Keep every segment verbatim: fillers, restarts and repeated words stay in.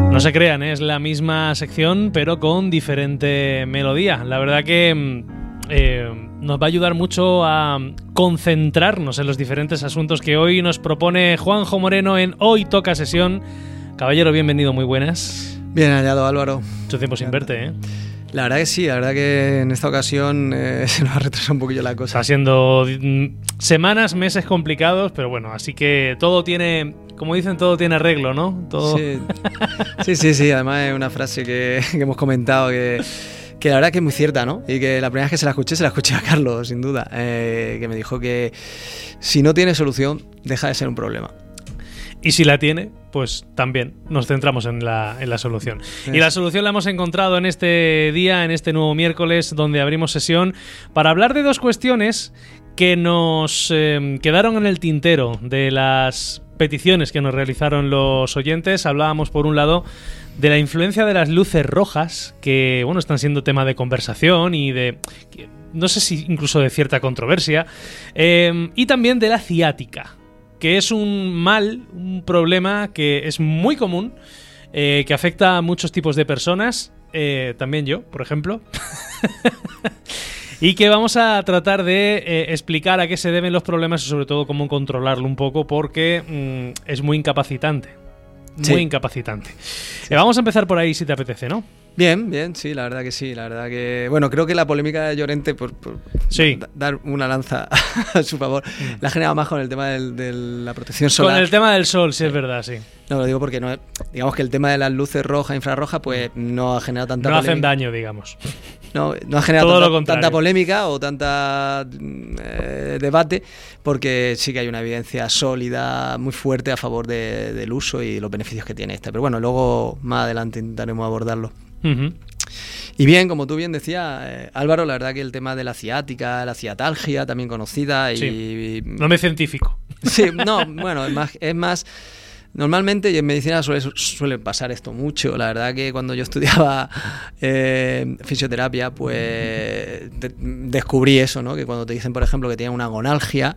No se crean, ¿eh? Es la misma sección pero con diferente melodía. La verdad que eh, nos va a ayudar mucho a concentrarnos en los diferentes asuntos que hoy nos propone Juanjo Moreno en Hoy Toca Sesión. Caballero, bienvenido, muy buenas. Bien hallado, Álvaro. Mucho tiempo sin verte, ¿eh? La verdad que sí, la verdad que en esta ocasión eh, se nos ha retrasado un poquillo la cosa. Está siendo semanas, meses complicados, pero bueno, así que todo tiene, como dicen, todo tiene arreglo, ¿no? Todo... Sí. sí, sí, sí, además es una frase que, que hemos comentado que, que la verdad que es muy cierta, ¿no? Y que la primera vez que se la escuché, se la escuché a Carlos, sin duda, eh, que me dijo que si no tiene solución, deja de ser un problema. Y si la tiene, pues también nos centramos en la, en la solución. Sí. Y la solución la hemos encontrado en este día, en este nuevo miércoles, donde abrimos sesión para hablar de dos cuestiones que nos eh, quedaron en el tintero de las peticiones que nos realizaron los oyentes. Hablábamos, por un lado, de la influencia de las luces rojas, que bueno, están siendo tema de conversación y de... no sé si incluso de cierta controversia. Eh, y también de la ciática, que es un mal, un problema que es muy común, eh, que afecta a muchos tipos de personas, eh, también yo, por ejemplo, y que vamos a tratar de eh, explicar a qué se deben los problemas y sobre todo cómo controlarlo un poco, porque mmm, es muy incapacitante, muy sí. incapacitante. Sí. Eh, vamos a empezar por ahí, si te apetece, ¿no? Bien, bien, sí, la verdad que sí, la verdad que... Bueno, creo que la polémica de Llorente, por, por sí. dar una lanza a su favor, mm. la ha generado más con el tema del, de la protección solar. Con el tema del sol, sí, es verdad, sí. No, lo digo porque no, digamos que el tema de las luces rojas, infrarrojas, pues no ha generado tanta no polémica. No hacen daño, digamos. No, no ha generado tanta, tanta polémica o tanta eh, debate, porque sí que hay una evidencia sólida, muy fuerte a favor de, del uso y los beneficios que tiene esta. Pero bueno, luego más adelante intentaremos abordarlo. Uh-huh. Y bien, como tú bien decías, eh, Álvaro, la verdad que el tema de la ciática, la ciatalgia, también conocida y... Sí. No me científico. Sí, no, bueno, es más... Es más normalmente y en medicina suele, suele pasar esto mucho. La verdad que cuando yo estudiaba eh, fisioterapia, pues de, descubrí eso, ¿no? Que cuando te dicen, por ejemplo, que tienes una gonalgia,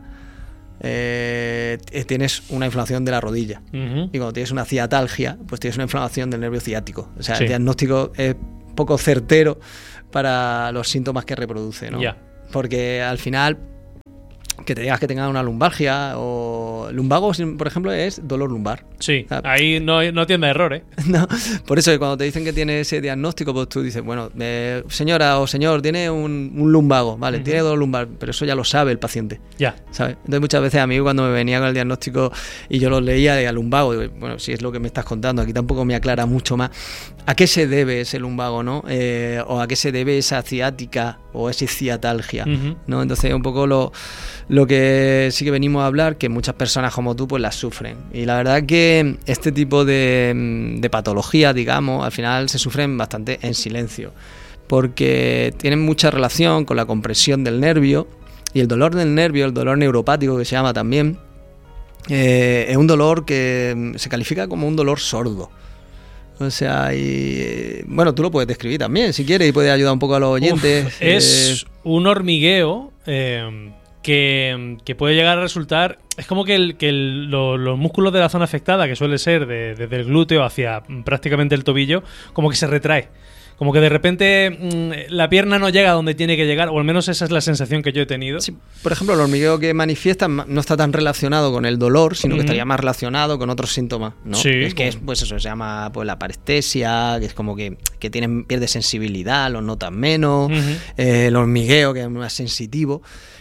eh, tienes una inflamación de la rodilla. Uh-huh. Y cuando tienes una ciatalgia, pues tienes una inflamación del nervio ciático. O sea, sí. El diagnóstico es poco certero para los síntomas que reproduce, ¿no? Yeah. Porque al final... que te digas que tengas una lumbalgia o lumbago, por ejemplo, es dolor lumbar. Sí, o sea, ahí no, no tiende a error, ¿eh? No, por eso que cuando te dicen que tiene ese diagnóstico, pues tú dices, bueno, eh, señora o señor, tiene un, un lumbago, vale, uh-huh. tiene dolor lumbar, pero eso ya lo sabe el paciente. Ya. ¿Sabes? Entonces muchas veces a mí cuando me venía con el diagnóstico y yo lo leía de lumbago, digo, bueno, si es lo que me estás contando, aquí tampoco me aclara mucho más a qué se debe ese lumbago, ¿no? Eh, o a qué se debe esa ciática o esa ciatalgia, uh-huh. ¿no? Entonces un poco lo... Lo que sí que venimos a hablar, que muchas personas como tú pues las sufren. Y la verdad que este tipo de, de patologías, digamos, al final se sufren bastante en silencio, porque tienen mucha relación con la compresión del nervio y el dolor del nervio, el dolor neuropático que se llama también, eh, es un dolor que se califica como un dolor sordo. O sea, y bueno, tú lo puedes describir también, si quieres, y puedes ayudar un poco a los oyentes. Uf, es eh, un hormigueo... Eh... Que, que puede llegar a resultar... Es como que, el, que el, lo, los músculos de la zona afectada, que suele ser de, desde el glúteo hacia prácticamente el tobillo, como que se retrae. Como que de repente mmm, la pierna no llega a donde tiene que llegar, o al menos esa es la sensación que yo he tenido. Sí, por ejemplo, el hormigueo que manifiesta no está tan relacionado con el dolor, sino uh-huh. que estaría más relacionado con otros síntomas, ¿no? Sí. Es que es, pues eso, se llama pues la parestesia, que es como que, que tienen, pierde sensibilidad, lo notan menos, uh-huh. eh, el hormigueo, que es más sensitivo.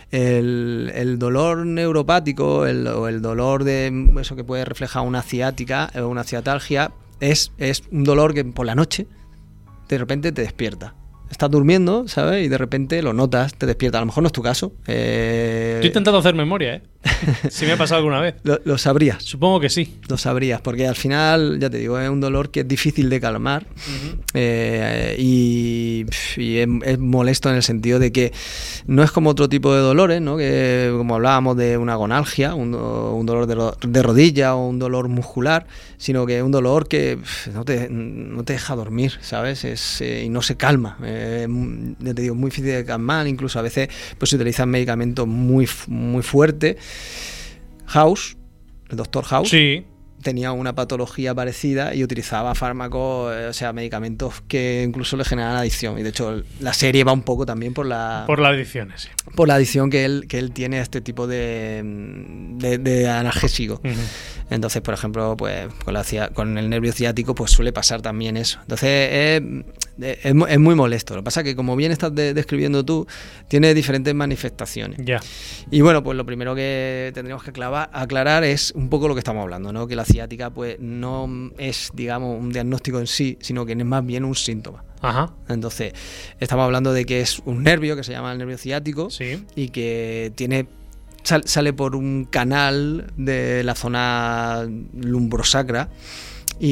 El, el dolor neuropático el, o el dolor de eso que puede reflejar una ciática o una ciatalgia es, es un dolor que por la noche de repente te despierta. Estás durmiendo, ¿sabes? Y de repente lo notas, te despierta. A lo mejor no es tu caso. Eh... Estoy intentando hacer memoria, ¿eh? Si me ha pasado alguna vez. Lo, lo sabrías. Supongo que sí. Lo sabrías, porque al final, ya te digo, es un dolor que es difícil de calmar uh-huh. eh, y, y es, es molesto en el sentido de que no es como otro tipo de dolores, ¿no? Que como hablábamos de una gonalgia, un, un dolor de, de rodilla o un dolor muscular, sino que es un dolor que no te, no te deja dormir, ¿sabes? Es, eh, y no se calma. Eh, ya te digo, muy difícil de calmar, incluso a veces pues se utilizan medicamentos muy, muy fuertes. House, el doctor House, sí. tenía una patología parecida y utilizaba fármacos, o sea, medicamentos que incluso le generaban adicción. Y de hecho la serie va un poco también por la... Por las adicciones, sí. Por la adicción que él, que él tiene a este tipo de, de, de analgésico. Uh-huh. Entonces, por ejemplo, pues con, la, con el nervio ciático pues suele pasar también eso. Entonces es, es, es muy molesto. Lo que pasa es que, como bien estás de, describiendo tú, tiene diferentes manifestaciones. Ya. Y bueno, pues lo primero que tendríamos que aclarar, aclarar es un poco lo que estamos hablando, ¿no? Que la ciática pues no es, digamos, un diagnóstico en sí, sino que es más bien un síntoma. Ajá. Entonces, estamos hablando de que es un nervio que se llama el nervio ciático, sí, y que tiene sal, sale por un canal de la zona lumbrosacra, y,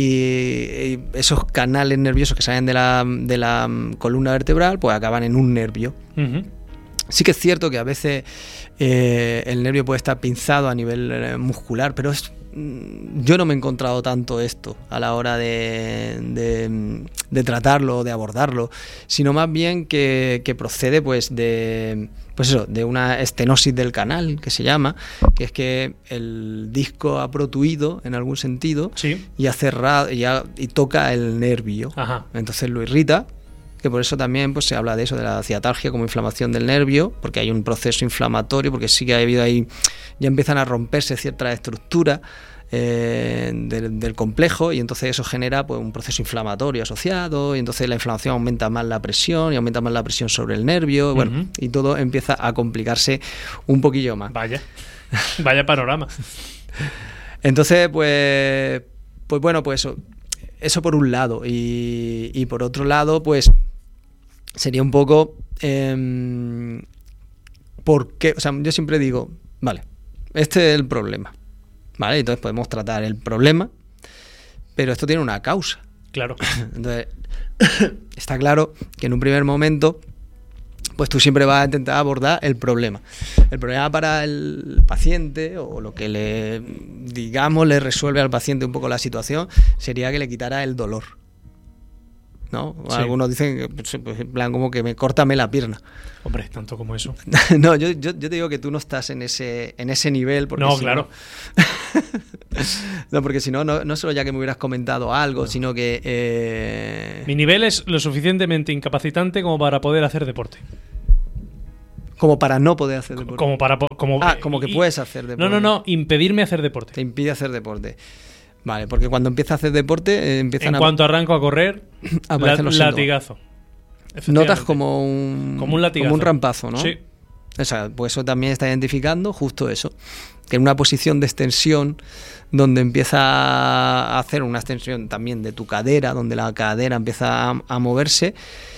y esos canales nerviosos que salen de la, de la columna vertebral pues acaban en un nervio. Uh-huh. Sí que es cierto que a veces eh, el nervio puede estar pinzado a nivel eh, muscular, pero es, yo no me he encontrado tanto esto a la hora de, de, de tratarlo, de abordarlo, sino más bien que, que procede pues de, pues eso, de una estenosis del canal, que se llama, que es que el disco ha protuido en algún sentido, sí, y ha cerrado y, ha, y toca el nervio. Ajá. Entonces lo irrita, que por eso también pues se habla de eso, de la ciatalgia como inflamación del nervio, porque hay un proceso inflamatorio, porque sí que ha habido ahí, ya empiezan a romperse ciertas estructuras eh, del, del complejo, y entonces eso genera pues un proceso inflamatorio asociado, y entonces la inflamación aumenta más la presión, y aumenta más la presión sobre el nervio, bueno, uh-huh. y todo empieza a complicarse un poquillo más. Vaya, vaya panorama. Entonces, pues, pues bueno, pues eso, eso por un lado, y, y por otro lado, pues sería un poco eh, ¿por qué? O sea, yo siempre digo, vale, este es el problema, ¿vale? Entonces podemos tratar el problema, pero esto tiene una causa. Claro. Entonces, está claro que en un primer momento pues tú siempre vas a intentar abordar el problema. El problema para el paciente, o lo que le, digamos, le resuelve al paciente un poco la situación, sería que le quitara el dolor, ¿no? Sí. Algunos dicen, pues, en plan, como que me córtame la pierna. Hombre, tanto como eso. No, yo, yo, yo te digo que tú no estás en ese, en ese nivel. Porque no, si claro. No, no, porque si no, no, no solo ya que me hubieras comentado algo, no. sino que... Eh... Mi nivel es lo suficientemente incapacitante como para poder hacer deporte. Como para no poder hacer deporte. Como para... Como, ah, como que y, puedes hacer deporte. No, no, no, impedirme hacer deporte. Te impide hacer deporte. Vale, porque cuando empiezas a hacer deporte eh, empiezan en a... En cuanto arranco a correr, la, latigazo. Notas como un... Como un latigazo. Como un rampazo, ¿no? Sí. O sea, pues eso también está identificando justo eso. Que en una posición de extensión, donde empieza a hacer una extensión también de tu cadera, donde la cadera empieza a, a moverse,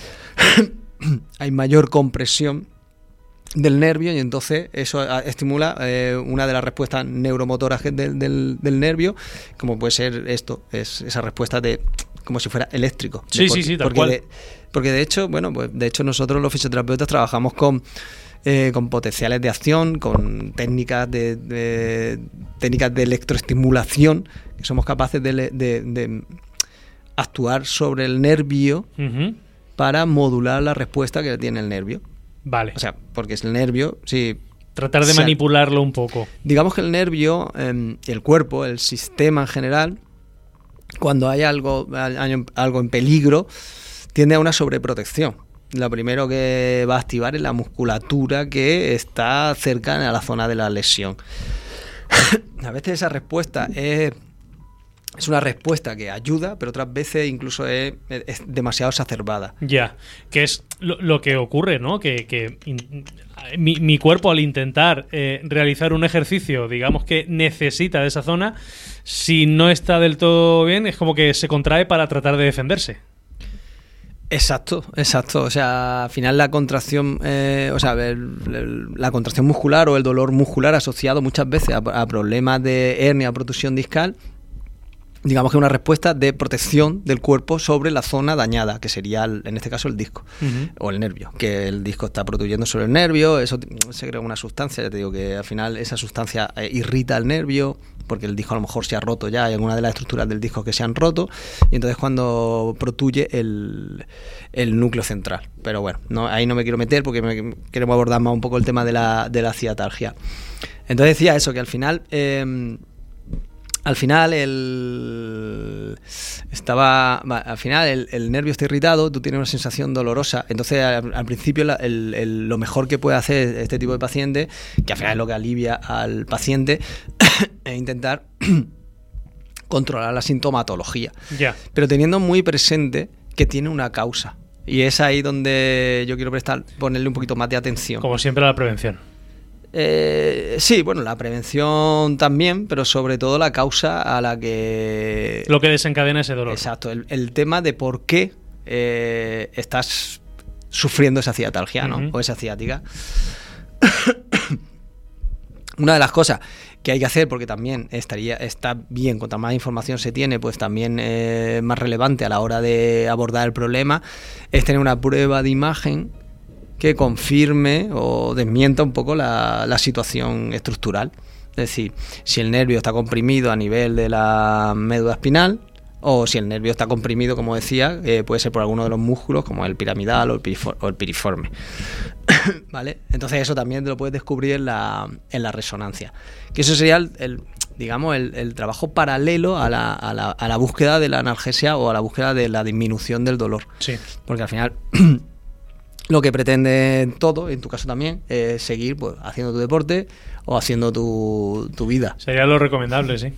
hay mayor compresión del nervio, y entonces eso estimula eh, una de las respuestas neuromotoras del, del, del nervio, como puede ser esto, es esa respuesta de como si fuera eléctrico. Sí, por, sí, sí, tal porque cual. De, porque de hecho, bueno, pues de hecho nosotros los fisioterapeutas trabajamos con eh, con potenciales de acción, con técnicas de, de técnicas de electroestimulación, que somos capaces de, de, de actuar sobre el nervio uh-huh. para modular la respuesta que tiene el nervio. Vale. O sea, porque es el nervio, sí. Tratar de o sea, manipularlo un poco. Digamos que el nervio, eh, el cuerpo, el sistema en general, cuando hay algo, hay algo en peligro, tiende a una sobreprotección. Lo primero que va a activar es la musculatura que está cercana a la zona de la lesión. A veces esa respuesta es... Es una respuesta que ayuda, pero otras veces incluso es, es demasiado exacerbada. Ya, que es lo, lo que ocurre, ¿no? Que, que in, mi, mi cuerpo, al intentar eh, realizar un ejercicio, digamos que necesita de esa zona, si no está del todo bien, es como que se contrae para tratar de defenderse. Exacto, exacto. O sea, al final la contracción, eh, o sea, el, el, la contracción muscular o el dolor muscular asociado muchas veces a, a problemas de hernia o protusión discal, digamos que una respuesta de protección del cuerpo sobre la zona dañada, que sería el, en este caso el disco uh-huh. o el nervio, que el disco está protuyendo sobre el nervio, eso se crea una sustancia, ya te digo que al final esa sustancia eh, irrita el nervio, porque el disco a lo mejor se ha roto ya, hay alguna de las estructuras del disco que se han roto, y entonces cuando protuye el, el núcleo central. Pero bueno, no, ahí no me quiero meter porque me, queremos abordar más un poco el tema de la, de la ciatalgia. Entonces decía eso, que al final... Eh, al final el estaba al final el, el nervio está irritado, tú tienes una sensación dolorosa, entonces al, al principio la, el, el, lo mejor que puede hacer este tipo de paciente, que al final es lo que alivia al paciente, es intentar controlar la sintomatología, yeah. pero teniendo muy presente que tiene una causa, y es ahí donde yo quiero prestar ponerle un poquito más de atención. Como siempre, la prevención. Eh, sí, bueno, la prevención también, pero sobre todo la causa a la que... Lo que desencadena ese dolor. Exacto, el, el tema de por qué eh, estás sufriendo esa ciatalgia, ¿no? Uh-huh. O esa ciática. Una de las cosas que hay que hacer, porque también estaría está bien, cuanta más información se tiene, pues también es eh, más relevante a la hora de abordar el problema, es tener una prueba de imagen que confirme o desmienta un poco la, la situación estructural. Es decir, si el nervio está comprimido a nivel de la médula espinal, o si el nervio está comprimido, como decía, eh, puede ser por alguno de los músculos, como el piramidal o el, pirifor- o el piriforme. ¿Vale? Entonces eso también te lo puedes descubrir en la, en la resonancia. Que eso sería el, el digamos, el, el trabajo paralelo a la, a, la, a la búsqueda de la analgesia o a la búsqueda de la disminución del dolor. Sí. Porque al final... Lo que pretende todo, en tu caso también, es seguir pues, haciendo tu deporte o haciendo tu, tu vida. Sería lo recomendable, sí.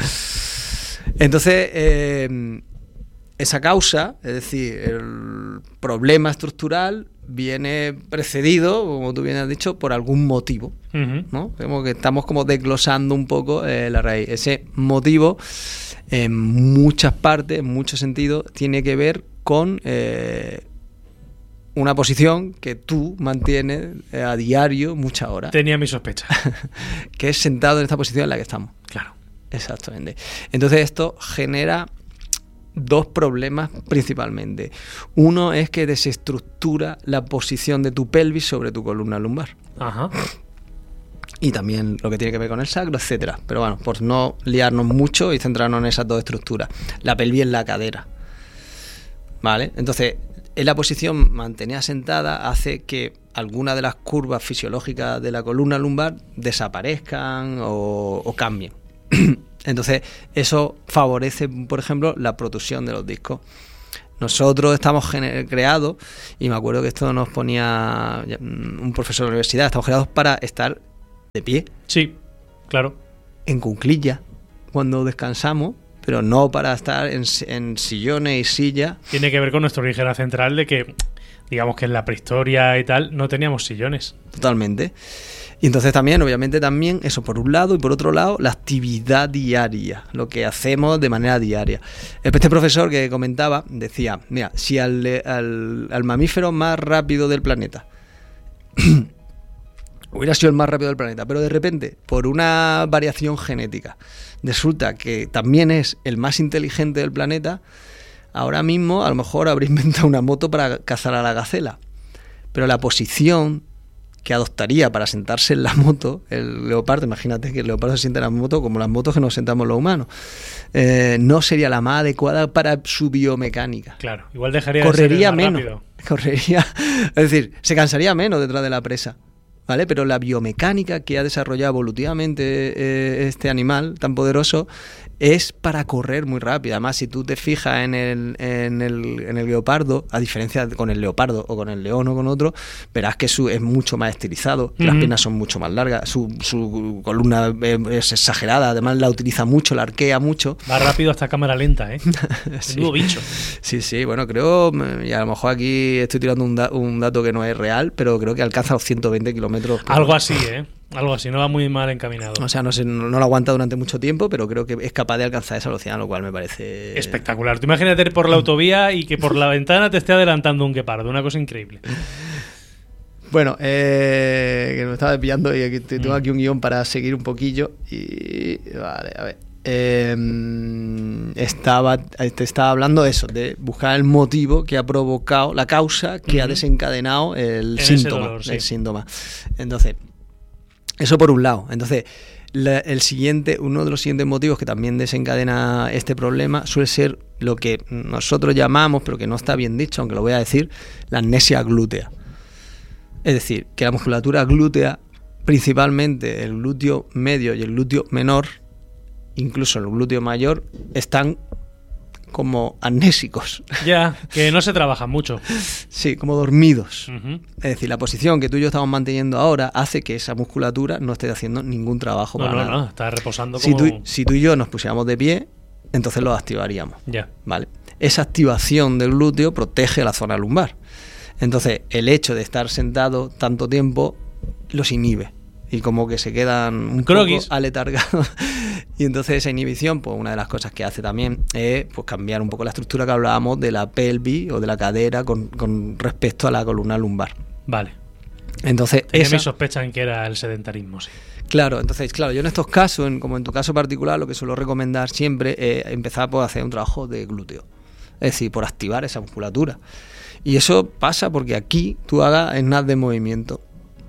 Entonces, eh, esa causa, es decir, el problema estructural, viene precedido, como tú bien has dicho, por algún motivo, uh-huh. ¿no? Como que estamos como desglosando un poco eh, la raíz. Ese motivo, en muchas partes, en muchos sentidos, tiene que ver con... Eh, una posición que tú mantienes a diario muchas horas. Tenía mi sospecha. Que es sentado en esta posición en la que estamos. Claro. Exactamente. Entonces esto genera dos problemas principalmente. Uno es que desestructura la posición de tu pelvis sobre tu columna lumbar. Ajá. Y también lo que tiene que ver con el sacro, etcétera. Pero bueno, por no liarnos mucho y centrarnos en esas dos estructuras. La pelvis en la cadera. ¿Vale? Entonces... En la posición mantenida sentada hace que algunas de las curvas fisiológicas de la columna lumbar desaparezcan o, o cambien. Entonces, eso favorece, por ejemplo, la protusión de los discos. Nosotros estamos gener- creados, y me acuerdo que esto nos ponía un profesor de la universidad, estamos creados para estar de pie. Sí, claro. En cuclillas, cuando descansamos. Pero no para estar en, en sillones y sillas. Tiene que ver con nuestro origen central de que, digamos que en la prehistoria y tal, no teníamos sillones. Totalmente. Y entonces también, obviamente también, eso por un lado, y por otro lado, la actividad diaria, lo que hacemos de manera diaria. Este profesor que comentaba decía, mira, si al, al, al mamífero más rápido del planeta hubiera sido el más rápido del planeta, pero de repente, por una variación genética, resulta que también es el más inteligente del planeta, ahora mismo a lo mejor habría inventado una moto para cazar a la gacela. Pero la posición que adoptaría para sentarse en la moto, el leopardo, imagínate que el leopardo se sienta en la moto como las motos que nos sentamos los humanos, eh, no sería la más adecuada para su biomecánica. Claro, igual dejaría correría de ser el más menos, rápido. Correría, es decir, se cansaría menos detrás de la presa. ¿Vale? Pero la biomecánica que ha desarrollado evolutivamente eh, este animal tan poderoso es para correr muy rápido. Además, si tú te fijas en el, en el, en el leopardo, a diferencia de con el leopardo o con el león o con otro, verás que su, es mucho más estilizado, uh-huh. Las piernas son mucho más largas, su, su columna es exagerada, además la utiliza mucho, la arquea mucho. Va rápido hasta cámara lenta, ¿eh? Sí. Menudo bicho. Sí, sí, bueno, creo, y a lo mejor aquí estoy tirando un, da, un dato que no es real, pero creo que alcanza los ciento veinte kilómetros. Algo así, ¿eh? Algo así, no va muy mal encaminado. O sea, no sé, no, no lo aguanta durante mucho tiempo, pero creo que es capaz de alcanzar esa velocidad, lo cual me parece... espectacular. Tú imagínate ir por la autovía y que por la ventana te esté adelantando un guepardo, una cosa increíble. Bueno, eh, que me estaba desviando y aquí, tengo aquí un guión para seguir un poquillo y... Vale, a ver... Eh, estaba te estaba hablando de eso, de buscar el motivo que ha provocado, la causa que uh-huh. ha desencadenado el en síntoma, dolor, sí. el síntoma. Entonces, eso por un lado. Entonces, la, el siguiente, uno de los siguientes motivos que también desencadena este problema suele ser lo que nosotros llamamos, pero que no está bien dicho, aunque lo voy a decir, la amnesia glútea. Es decir, que la musculatura glútea, principalmente el glúteo medio y el glúteo menor, incluso en el glúteo mayor, están como amnésicos. Ya, que no se trabaja mucho. Sí, como dormidos. Uh-huh. Es decir, la posición que tú y yo estamos manteniendo ahora hace que esa musculatura no esté haciendo ningún trabajo No, para no, nada. no, está reposando Si como... tú, si tú y yo nos pusiéramos de pie, entonces lo activaríamos. Ya. ¿Vale? Esa activación del glúteo protege la zona lumbar. Entonces, el hecho de estar sentado tanto tiempo los inhibe. Y como que se quedan un Croquis. poco aletargados. Y entonces esa inhibición, pues una de las cosas que hace también es pues, cambiar un poco la estructura que hablábamos de la pelvis o de la cadera con, con respecto a la columna lumbar. Vale. Entonces, Tenía esa, mis sospechas en que era el sedentarismo, sí. claro, entonces, claro, yo en estos casos, en, como en tu caso particular, lo que suelo recomendar siempre es empezar por hacer un trabajo de glúteo. Es decir, por activar esa musculatura. Y eso pasa porque aquí tú hagas snatch de movimiento.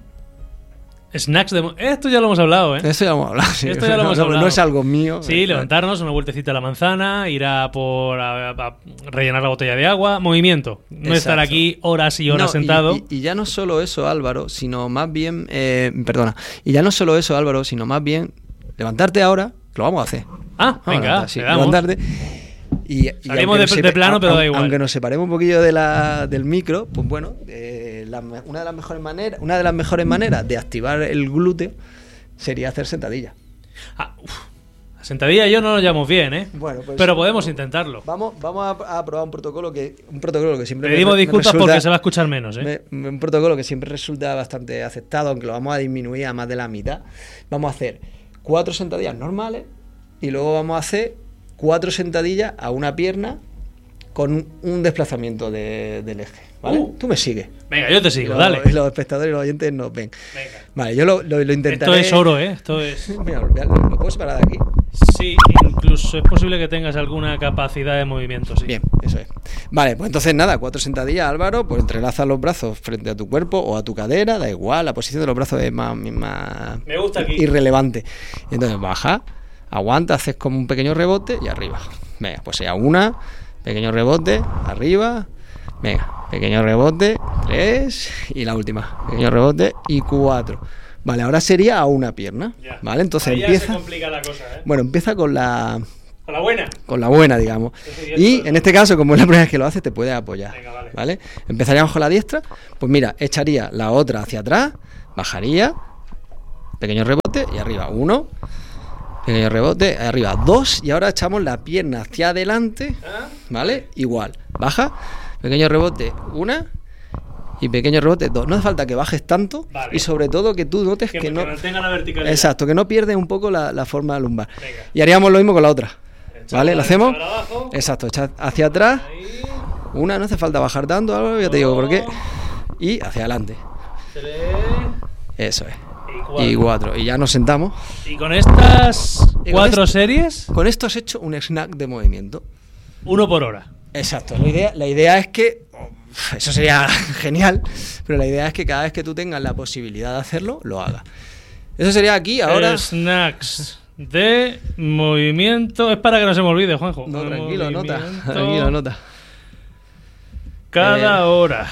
Snacks de... mo- Esto ya lo hemos hablado, ¿eh? Eso ya lo hemos hablado. Sí. Esto ya lo hemos no, hablado. no es algo mío. Sí, levantarnos, una vueltecita a la manzana, ir a por a, a rellenar la botella de agua, movimiento. No Exacto. estar aquí horas y horas No, sentado. Y, y, y ya no solo eso, Álvaro, sino más bien... Eh, perdona. Y ya no solo eso, Álvaro, sino más bien levantarte ahora, que lo vamos a hacer. Ah, Vamos a venga, levantar, sí, le damos. levantarte. Y, y Salimos aunque de- nos de plano, pero da igual. Aunque nos separemos un poquillo de la, del micro, pues bueno, eh, la- una de las mejores maneras, una de las mejores maneras de activar el glúteo sería hacer sentadillas. Ah, uf. La sentadilla yo no lo llamo bien, ¿eh? Bueno, pues, pero podemos intentarlo. Vamos, vamos a, a probar un protocolo que un protocolo que siempre me- Pedimos me disculpas resulta- porque se va a escuchar menos, ¿eh? me- un protocolo que siempre resulta bastante aceptado, aunque lo vamos a disminuir a más de la mitad. Vamos a hacer cuatro sentadillas normales y luego vamos a hacer cuatro sentadillas a una pierna con un desplazamiento de- del eje, ¿vale? Uh. Tú me sigues. Venga, yo te Y sigo, los, dale. y los espectadores y los oyentes nos ven. Venga. Vale, yo lo, lo, lo intentaré. Esto es oro, ¿eh? Esto es... Mira, lo, lo puedo separar de aquí. Sí, incluso es posible que tengas alguna capacidad de movimiento, sí. Bien, eso es. Vale, pues entonces nada, cuatro sentadillas, Álvaro, pues entrelaza los brazos frente a tu cuerpo o a tu cadera, da igual, la posición de los brazos es más, más Me gusta aquí. irrelevante. Entonces baja, aguanta, haces como un pequeño rebote y arriba. Venga, pues sea una, pequeño rebote, arriba, venga, pequeño rebote, tres, y la última, pequeño rebote y cuatro. Vale, ahora sería a una pierna, Ya. ¿vale? Entonces Ahí ya empieza... se complica la cosa, ¿eh? Bueno, empieza con la... Con la buena. con la buena, digamos. Y en este caso, como es la primera vez que lo haces, te puedes apoyar. Venga, vale. ¿Vale? Empezaríamos con la diestra. Pues mira, echaría la otra hacia atrás, bajaría, pequeño rebote y arriba. Uno, pequeño rebote, arriba. Dos, y ahora echamos la pierna hacia adelante, ¿Ah? ¿vale? Igual. Baja, pequeño rebote, una. Y pequeño rebote, dos. No hace falta que bajes tanto. Vale. Y sobre todo que tú notes Que, que, que no. mantenga la verticalidad. Exacto, que no pierdes un poco la, la forma lumbar. Venga. Y haríamos lo mismo con la otra. Echamos ¿Vale? la ¿Lo hacemos? derecha para abajo. Exacto, echad hacia atrás. Ahí. Una, no hace falta bajar tanto, Álvaro, ya te digo por qué. Dos. Y hacia adelante. Tres. Eso es. Y cuatro. Y cuatro. Y ya nos sentamos. Y con estas Y con cuatro esto- series, Con esto has hecho un snack de movimiento. uno por hora. Exacto. La idea, la idea es que. Eso sería genial. Pero la idea es que cada vez que tú tengas la posibilidad de hacerlo, lo hagas. Eso sería aquí, ahora. Snacks de movimiento. Es para que no se me olvide, Juanjo. No, tranquilo, nota. Movimiento Tranquilo, nota. Cada Eh, hora.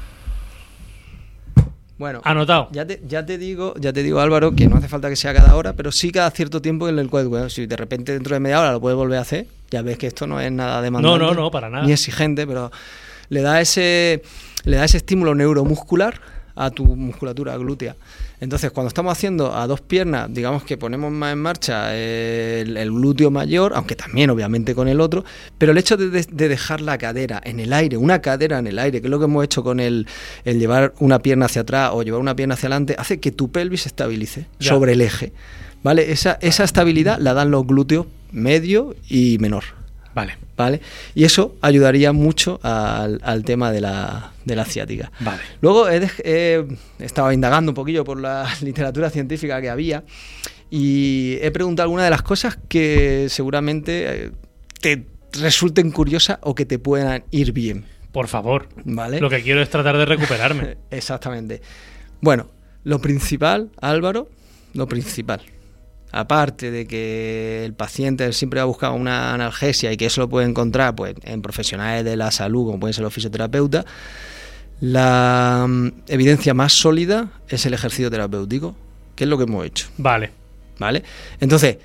Bueno. Anotado. Ya te, ya te digo, ya te digo, Álvaro, que no hace falta que sea cada hora, pero sí cada cierto tiempo en el cual, bueno, si de repente dentro de media hora lo puedes volver a hacer, ya ves que esto no es nada demandante. No, no, no, para nada. Ni exigente, pero le da ese, le da ese estímulo neuromuscular a tu musculatura glútea. Entonces, cuando estamos haciendo a dos piernas, digamos que ponemos más en marcha el, el glúteo mayor, aunque también obviamente con el otro, pero el hecho de, de- de dejar la cadera en el aire, una cadera en el aire, que es lo que hemos hecho con el, el llevar una pierna hacia atrás o llevar una pierna hacia adelante, hace que tu pelvis se estabilice Ya. sobre el eje. ¿Vale? Esa, esa estabilidad la dan los glúteos medio y menor. Vale. ¿Vale? Y eso ayudaría mucho al, al tema de la, de la ciática. Vale. Luego he, dej- he estado indagando un poquillo por la literatura científica que había y he preguntado algunas de las cosas que seguramente eh, te resulten curiosas o que te puedan ir bien. Por favor. ¿Vale? Lo que quiero es tratar de recuperarme. Exactamente. Bueno, lo principal, Álvaro, lo principal. Aparte de que el paciente siempre va a buscar una analgesia y que eso lo puede encontrar pues, en profesionales de la salud, como pueden ser los fisioterapeutas, la mm, evidencia más sólida es el ejercicio terapéutico, que es lo que hemos hecho. Vale. ¿Vale? Entonces,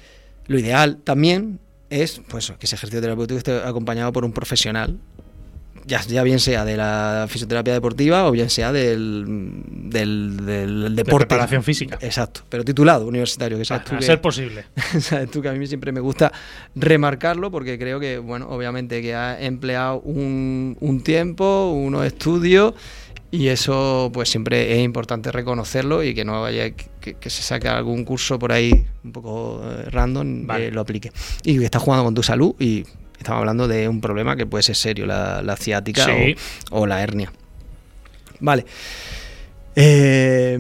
Lo ideal también es pues que ese ejercicio terapéutico esté acompañado por un profesional, ya, ya bien sea de la fisioterapia deportiva o bien sea del, del, del deporte. De preparación física. Exacto, pero titulado universitario. Que sabes a tú a que, ser posible. sabes tú que a mí siempre me gusta remarcarlo porque creo que, bueno, obviamente que ha empleado un, un tiempo, unos estudios, y eso pues siempre es importante reconocerlo y que no vaya que, que se saque algún curso por ahí un poco eh, random, vale. eh, lo aplique. Y que estás jugando con tu salud y estamos hablando de un problema que puede ser serio, la, la ciática sí. o, o la hernia. Vale. Eh,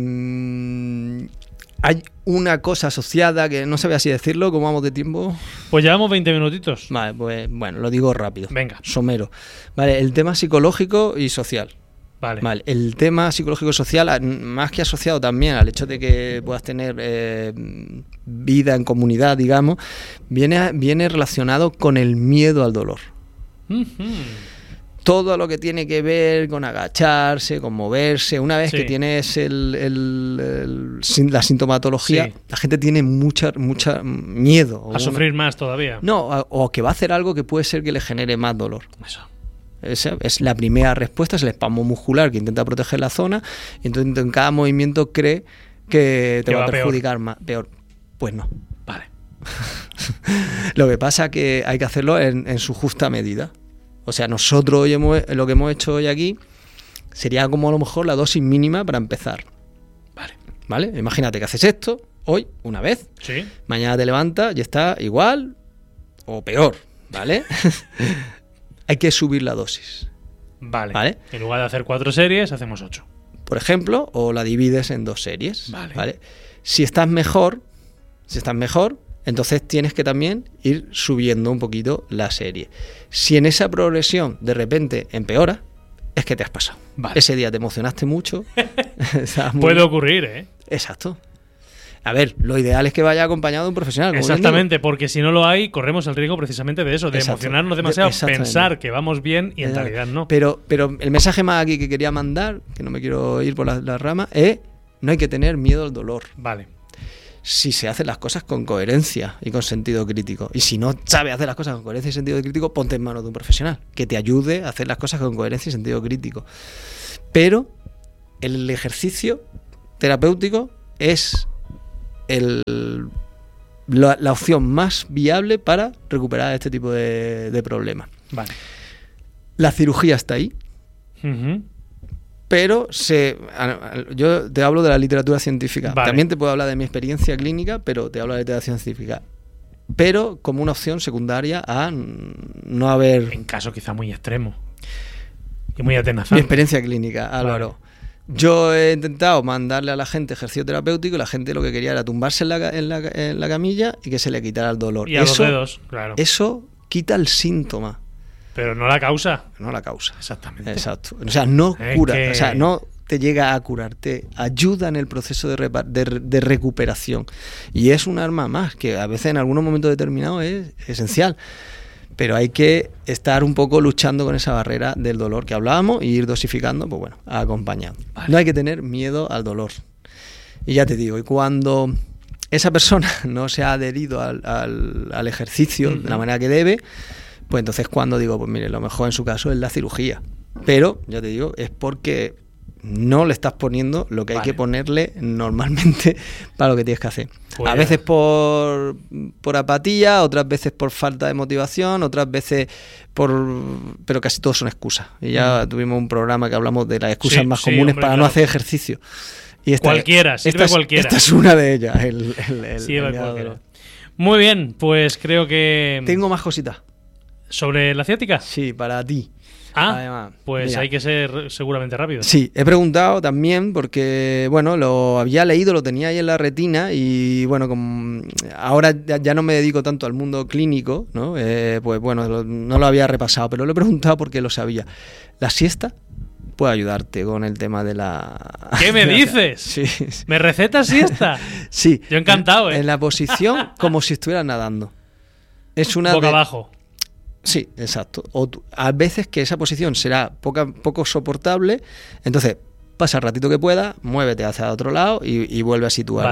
hay una cosa asociada que no sabía así decirlo, ¿cómo vamos de tiempo? Pues llevamos veinte minutitos. Vale, pues bueno, lo digo rápido. Venga. Somero. Vale, el tema psicológico y social. Vale. Vale. El tema psicológico y social, más que asociado también al hecho de que puedas tener eh, vida en comunidad, digamos, viene, viene relacionado con el miedo al dolor. Uh-huh. Todo lo que tiene que ver con agacharse, con moverse, una vez sí. que tienes el, el, el, la sintomatología, sí. la gente tiene mucha, mucha miedo. A una, sufrir más todavía. No, a, o que va a hacer algo que puede ser que le genere más dolor. Eso. Esa es la primera respuesta, es el espasmo muscular que intenta proteger la zona, y entonces en cada movimiento cree que te que va, va a perjudicar peor. más. Peor. Pues no. Vale. Lo que pasa es que hay que hacerlo en, en su justa medida. O sea, nosotros hoy hemos, lo que hemos hecho hoy aquí sería como a lo mejor la dosis mínima para empezar. Vale. ¿Vale? Imagínate que haces esto hoy una vez, sí. mañana te levantas y está igual o peor, ¿vale? Hay que subir la dosis. Vale. ¿Vale? En lugar de hacer cuatro series, hacemos ocho. Por ejemplo, o la divides en dos series. Vale. ¿Vale? Si estás mejor, si estás mejor, entonces tienes que también ir subiendo un poquito la serie. Si en esa progresión de repente empeora, es que te has pasado. Vale. Ese día te emocionaste mucho. Puede ocurrir, ¿eh? Exacto. A ver, lo ideal es que vaya acompañado de un profesional. Como Exactamente, porque si no lo hay, corremos el riesgo precisamente de eso, de Exacto. emocionarnos demasiado, de, pensar que vamos bien y en Exacto. realidad no. Pero, pero el mensaje más aquí que quería mandar, que no me quiero ir por la, la rama, es no hay que tener miedo al dolor. Vale. Si se hacen las cosas con coherencia y con sentido crítico. Y si no sabes hacer las cosas con coherencia y sentido crítico, ponte en manos de un profesional que te ayude a hacer las cosas con coherencia y sentido crítico. Pero el ejercicio terapéutico es el, la, la opción más viable para recuperar este tipo de, de problemas. Vale. La cirugía está ahí. Uh-huh. Pero se, yo te hablo de la literatura científica. Vale. También te puedo hablar de mi experiencia clínica, pero te hablo de la literatura científica. Pero como una opción secundaria a no haber... En caso quizá muy extremo. Y muy atenazante. Mi experiencia clínica, Álvaro. Vale. Yo he intentado mandarle a la gente ejercicio terapéutico y la gente lo que quería era tumbarse en la, en la, en la camilla y que se le quitara el dolor. Y a eso, los dedos, claro. Eso quita el síntoma. Pero no la causa. No la causa. Exactamente. Exacto. O sea, no es cura. Que... O sea, no te llega a curar. Te ayuda en el proceso de, repa- de, de recuperación. Y es un arma más que a veces en algunos momentos determinados es esencial. Pero hay que estar un poco luchando con esa barrera del dolor que hablábamos y ir dosificando, pues bueno, acompañado. Vale. No hay que tener miedo al dolor. Y ya te digo, y cuando esa persona no se ha adherido al, al, al ejercicio uh-huh. de la manera que debe, pues entonces cuando digo, pues mire, lo mejor en su caso es la cirugía. Pero, ya te digo, es porque no le estás poniendo lo que vale. hay que ponerle normalmente para lo que tienes que hacer. Pues a veces por, por apatía, otras veces por falta de motivación, otras veces por... Pero casi todos son excusas. Y ya mm. tuvimos un programa que hablamos de las excusas sí, más sí, comunes hombre, para claro. no hacer ejercicio. Y esta, cualquiera, sirve esta es, cualquiera. Esta es una de ellas. El, el, el, sí, el cualquiera. Muy bien, pues creo que... Tengo más cositas. ¿Sobre la ciática? Sí, para ti. Ah, Además, pues mira, hay que ser seguramente rápido. Sí, he preguntado también porque, bueno, lo había leído, lo tenía ahí en la retina y, bueno, como ahora ya, ya no me dedico tanto al mundo clínico, ¿no? Eh, pues, bueno, lo, no lo había repasado, pero lo he preguntado porque lo sabía. ¿La siesta puede ayudarte con el tema de la... ¿Qué me dices? Sí. ¿Me recetas siesta? Sí. Yo encantado, ¿eh? En la posición como si estuvieras nadando. Es una boca de... abajo. Sí, exacto. O tú, a veces que esa posición será poca, poco soportable, entonces pasa el ratito que pueda, muévete hacia otro lado y, y vuelve a situarte. Vale.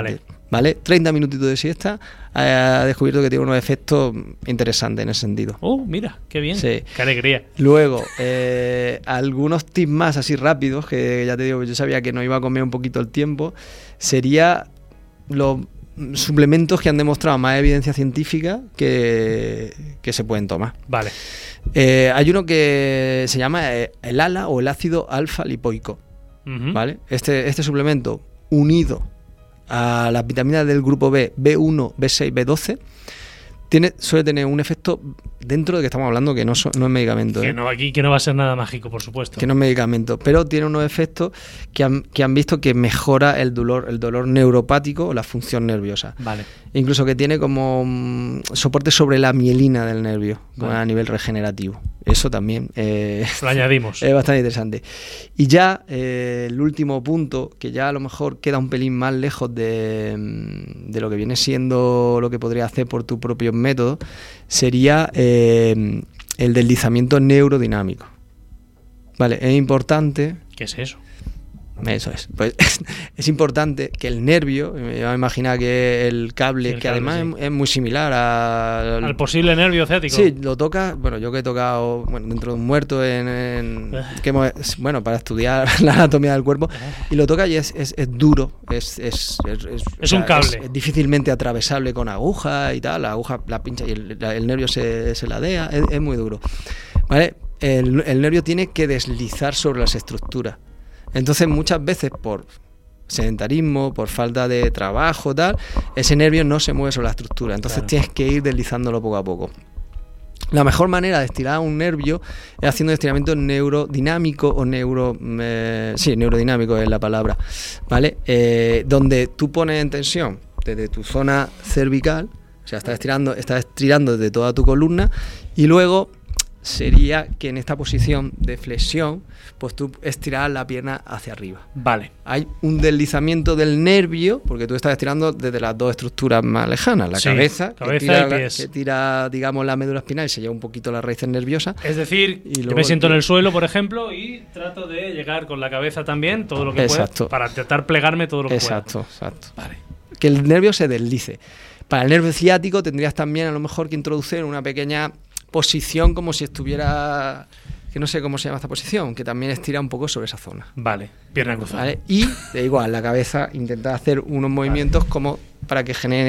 ¿vale? treinta minutitos de siesta, ha descubierto que tiene unos efectos interesantes en ese sentido. Oh, mira, qué bien, sí. Qué alegría. Luego, eh, algunos tips más así rápidos, que ya te digo, yo sabía que nos iba a comer un poquito el tiempo, sería los suplementos que han demostrado más evidencia científica que, que se pueden tomar. Vale. Eh, hay uno que se llama el A L A o el ácido alfa lipoico, uh-huh. ¿vale? Este, este suplemento unido a las vitaminas del grupo B, B uno, B seis, B doce, tiene, suele tener un efecto dentro de que estamos hablando que no, so, no es medicamento. Que ¿eh? no, aquí que no va a ser nada mágico, por supuesto. Que no es medicamento, pero tiene unos efectos que han, que han visto que mejora el dolor, el dolor neuropático o la función nerviosa. Vale. Incluso que tiene como um, soporte sobre la mielina del nervio, vale. a nivel regenerativo. Eso también eh, lo añadimos. Es bastante interesante. Y ya eh, el último punto, que ya a lo mejor queda un pelín más lejos de, de lo que viene siendo lo que podría hacer por tu propio método, sería eh, el deslizamiento neurodinamico. Vale, es importante. ¿Qué es eso? Eso es. Pues es importante que el nervio, me voy a imaginar que el cable, el que cable, además sí. es, es muy similar a, al posible nervio ciático. Sí, lo toca, bueno, yo que he tocado bueno, dentro de un muerto en, en que hemos, bueno, para estudiar la anatomía del cuerpo, y lo toca y es, es, es duro, es es, es, es, es un sea, cable. Es, es difícilmente atravesable con aguja y tal, la aguja la pincha y el, el nervio se, se ladea, es, es muy duro. ¿Vale? El, el nervio tiene que deslizar sobre las estructuras. Entonces muchas veces por sedentarismo, por falta de trabajo, tal, ese nervio no se mueve sobre la estructura. Entonces claro. tienes que ir deslizándolo poco a poco. La mejor manera de estirar un nervio es haciendo estiramiento neurodinamico o neuro... Eh, sí, neurodinamico es la palabra, ¿vale? Eh, donde tú pones en tensión desde tu zona cervical, o sea, estás estirando, estás estirando desde toda tu columna y luego... sería que en esta posición de flexión, pues tú estiras la pierna hacia arriba. Vale. Hay un deslizamiento del nervio, porque tú estás estirando desde las dos estructuras más lejanas, la sí, cabeza, cabeza que, tira, y pies. que tira, digamos, la médula espinal y se lleva un poquito las raíces nerviosas. Es decir, yo me siento en el suelo, por ejemplo, y trato de llegar con la cabeza también, todo lo que exacto. pueda, para intentar plegarme todo lo que exacto, pueda. Exacto, exacto. Vale. Que el nervio se deslice. Para el nervio ciático tendrías también a lo mejor que introducir una pequeña posición como si estuviera, que no sé cómo se llama esta posición, que también estira un poco sobre esa zona. Vale, pierna cruzada. ¿Vale? Y de igual, la cabeza intenta hacer unos movimientos vale. como para que generen